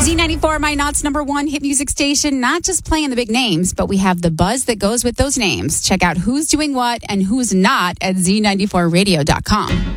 Z94, My Knots #1 hit music station, not just playing the big names, but we have the buzz that goes with those names. Check out who's doing what and who's not at Z94radio.com.